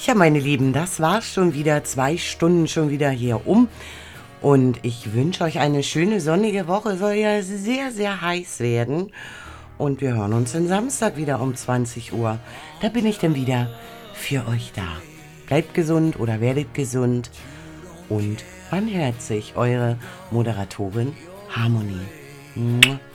Ja, meine Lieben, das war's schon wieder. 2 Stunden schon wieder hier um. Und ich wünsche euch eine schöne sonnige Woche. Soll ja sehr, sehr heiß werden. Und wir hören uns den Samstag wieder um 20 Uhr. Da bin ich dann wieder für euch da. Bleibt gesund oder werdet gesund. Und man hört sich, eure Moderatorin Harmonie. Mua.